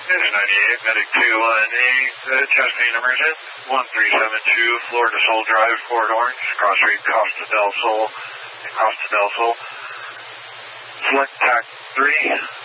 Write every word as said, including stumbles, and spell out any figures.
Unit ninety-eight, Medic two one eight, uh, chest pain emergent, one three seven two, Florida Sol Drive, Fort Orange, cross rate Costa del Sol, and Costa del Sol. Select T A C three.